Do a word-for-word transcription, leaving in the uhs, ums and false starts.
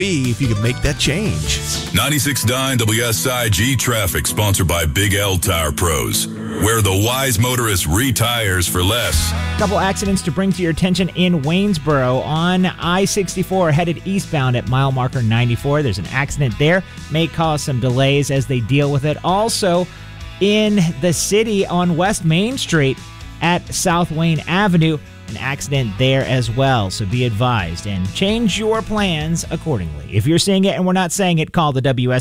be if you could make that change. ninety-six point nine W S I G Traffic, sponsored by Big L Tire Pros, where the wise motorist retires for less. Couple accidents to bring to your attention in Waynesboro on I sixty-four headed eastbound at mile marker ninety-four. There's an accident there. May cause some delays as they deal with it. Also in the city on West Main Street at South Wayne Avenue, an accident there as well. So be advised and change your plans accordingly. If you're seeing it and we're not saying it, call the W S